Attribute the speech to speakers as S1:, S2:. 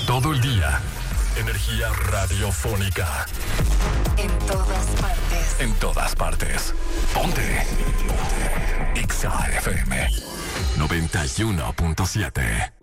S1: Todo el día. Energía radiofónica.
S2: En todas partes.
S1: En todas partes. Ponte. Ponte. Exa FM 91.7.